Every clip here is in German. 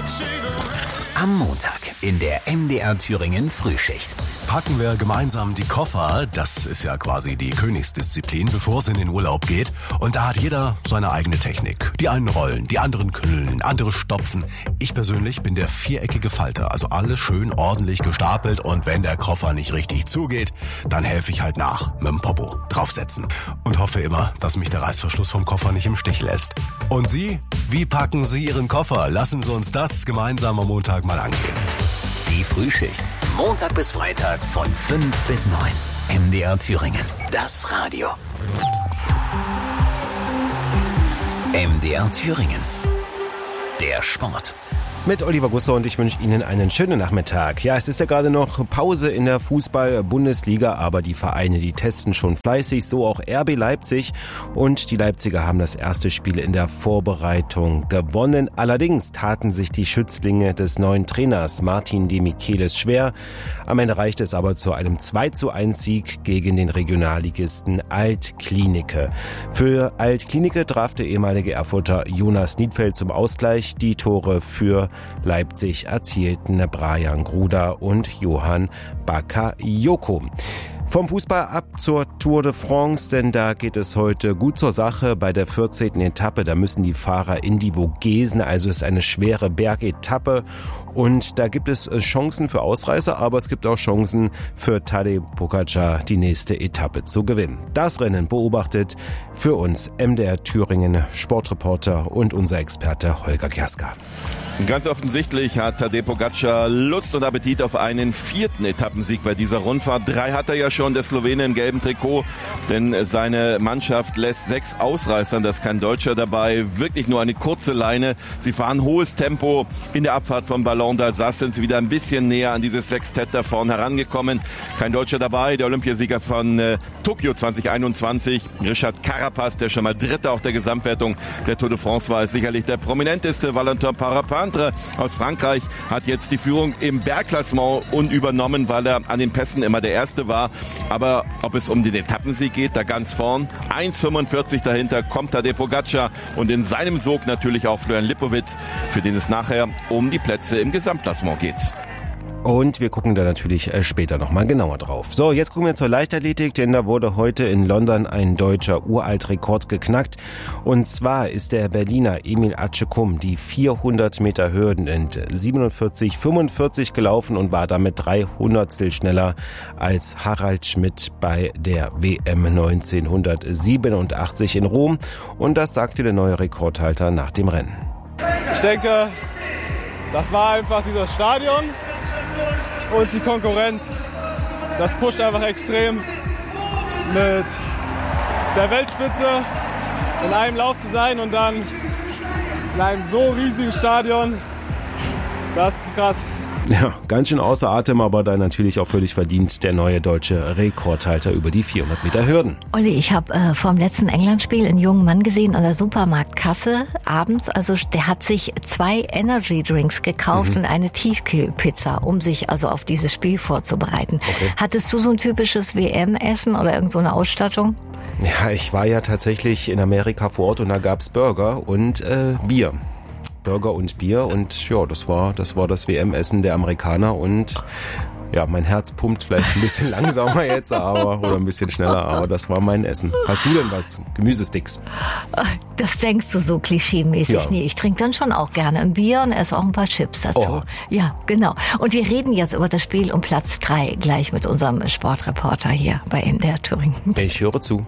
Am Montag in der MDR Thüringen Frühschicht. Packen wir gemeinsam die Koffer, das ist ja quasi die Königsdisziplin, bevor es in den Urlaub geht. Und da hat jeder seine eigene Technik. Die einen rollen, die anderen knüllen, andere stopfen. Ich persönlich bin der viereckige Falter, also alles schön ordentlich gestapelt. Und wenn der Koffer nicht richtig zugeht, dann helfe ich halt nach, mit dem Popo draufsetzen. Und hoffe immer, dass mich der Reißverschluss vom Koffer nicht im Stich lässt. Und Sie? Wie packen Sie Ihren Koffer? Lassen Sie uns das gemeinsam am Montag mal angehen. Die Frühschicht. Montag bis Freitag von 5 bis 9. MDR Thüringen. Das Radio. MDR Thüringen. Der Sport. Mit Oliver Gusser und ich wünsche Ihnen einen schönen Nachmittag. Ja, es ist ja gerade noch Pause in der Fußball-Bundesliga, aber die Vereine, die testen schon fleißig, so auch RB Leipzig. Und die Leipziger haben das erste Spiel in der Vorbereitung gewonnen. Allerdings taten sich die Schützlinge des neuen Trainers Martin de Michelis schwer. Am Ende reichte es aber zu einem 2:1 gegen den Regionalligisten Alt-Klinike. Für Alt-Klinike traf der ehemalige Erfurter Jonas Niedfeld zum Ausgleich. Die Tore für Leipzig erzielten Brian Gruder und Johann Bakayoko. Vom Fußball ab zur Tour de France, denn da geht es heute gut zur Sache bei der 14. Etappe. Da müssen die Fahrer in die Vogesen, also ist eine schwere Bergetappe. Und da gibt es Chancen für Ausreißer, aber es gibt auch Chancen für Tadej Pogačar, die nächste Etappe zu gewinnen. Das Rennen beobachtet für uns MDR Thüringen Sportreporter und unser Experte Holger Gerska. Ganz offensichtlich hat Tadej Pogačar Lust und Appetit auf einen 4. Etappensieg bei dieser Rundfahrt. 3 hat er ja schon, der Slowene im gelben Trikot, denn seine Mannschaft lässt 6 Ausreißern, da ist kein Deutscher dabei, wirklich nur eine kurze Leine. Sie fahren hohes Tempo in der Abfahrt von Ballon d'Alsace, sind sie wieder ein bisschen näher an dieses Sextett da vorne herangekommen. Kein Deutscher dabei, der Olympiasieger von Tokio 2021, Richard Carapaz, der schon mal Dritter auf der Gesamtwertung der Tour de France war, ist sicherlich der prominenteste. Valentin Parapintre aus Frankreich hat jetzt die Führung im Bergklassement übernommen, weil er an den Pässen immer der Erste war. Aber ob es um den Etappensieg geht, da ganz vorn, 1,45 dahinter kommt Tadej Pogačar und in seinem Sog natürlich auch Florian Lipowitz, für den es nachher um die Plätze im Gesamtklassement geht. Und wir gucken da natürlich später nochmal genauer drauf. So, jetzt gucken wir zur Leichtathletik, denn da wurde heute in London ein deutscher Uraltrekord geknackt. Und zwar ist der Berliner Emil Acecum die 400 Meter Hürden in 47,45 gelaufen und war damit 300stel schneller als Harald Schmidt bei der WM 1987 in Rom. Und das sagte der neue Rekordhalter nach dem Rennen. Ich denke, das war einfach dieses Stadion. Und die Konkurrenz, das pusht einfach extrem, mit der Weltspitze in einem Lauf zu sein und dann in einem so riesigen Stadion. Das ist krass. Ja, ganz schön außer Atem, aber dann natürlich auch völlig verdient der neue deutsche Rekordhalter über die 400 Meter Hürden. Olli, ich habe vom letzten England-Spiel einen jungen Mann gesehen an der Supermarktkasse abends. Also der hat sich 2 Energy-Drinks gekauft und eine Tiefkühlpizza, um sich also auf dieses Spiel vorzubereiten. Okay. Hattest du so ein typisches WM-Essen oder irgend so eine Ausstattung? Ja, ich war ja tatsächlich in Amerika vor Ort und da gab's Burger und Bier. Burger und Bier und ja, das war das WM-Essen der Amerikaner und ja, mein Herz pumpt vielleicht ein bisschen langsamer jetzt, oder ein bisschen schneller, aber das war mein Essen. Hast du denn was? Gemüsesticks? Das denkst du so klischeemäßig. Ja. Nee, ich trinke dann schon auch gerne ein Bier und esse auch ein paar Chips dazu. Oh. Ja, genau. Und wir reden jetzt über das Spiel um Platz 3 gleich mit unserem Sportreporter hier bei MDR Thüringen. Ich höre zu.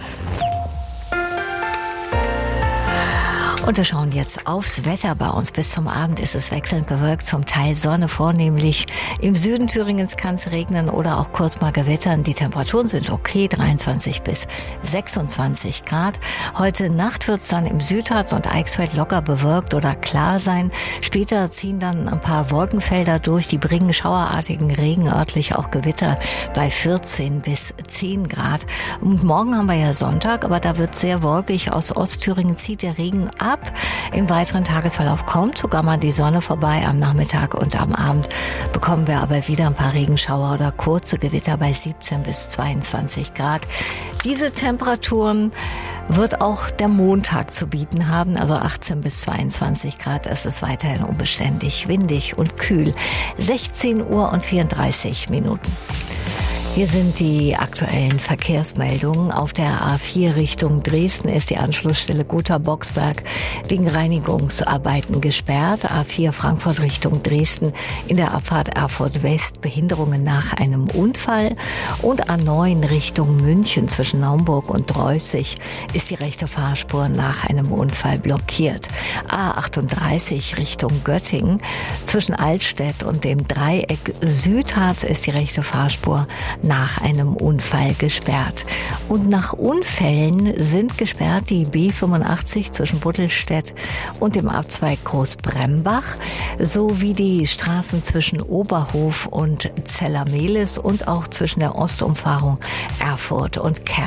Und wir schauen jetzt aufs Wetter bei uns. Bis zum Abend ist es wechselnd bewölkt, zum Teil Sonne, vornehmlich im Süden Thüringens kann es regnen oder auch kurz mal gewittern. Die Temperaturen sind okay, 23 bis 26 Grad. Heute Nacht wird es dann im Südharz und Eichsfeld locker bewölkt oder klar sein. Später ziehen dann ein paar Wolkenfelder durch, die bringen schauerartigen Regen, örtlich auch Gewitter bei 14 bis 10 Grad. Und morgen haben wir ja Sonntag, aber da wird sehr wolkig. Aus Ostthüringen zieht der Regen ab. ab. Im weiteren Tagesverlauf kommt sogar mal die Sonne vorbei am Nachmittag und am Abend bekommen wir aber wieder ein paar Regenschauer oder kurze Gewitter bei 17 bis 22 Grad. Diese Temperaturen wird auch der Montag zu bieten haben, also 18 bis 22 Grad. Es ist weiterhin unbeständig, windig und kühl. 16 Uhr und 34 Minuten. Hier sind die aktuellen Verkehrsmeldungen. Auf der A4 Richtung Dresden ist die Anschlussstelle Gotha-Boxberg wegen Reinigungsarbeiten gesperrt. A4 Frankfurt Richtung Dresden in der Abfahrt Erfurt West Behinderungen nach einem Unfall. Und A9 Richtung München zwischen Naumburg und Dreußig ist die rechte Fahrspur nach einem Unfall blockiert. A38 Richtung Göttingen zwischen Altstedt und dem Dreieck Südharz ist die rechte Fahrspur nach einem Unfall gesperrt. Und nach Unfällen sind gesperrt die B85 zwischen Buttelstedt und dem Abzweig Großbrembach sowie die Straßen zwischen Oberhof und Zellermehlis und auch zwischen der Ostumfahrung Erfurt und Kerpen.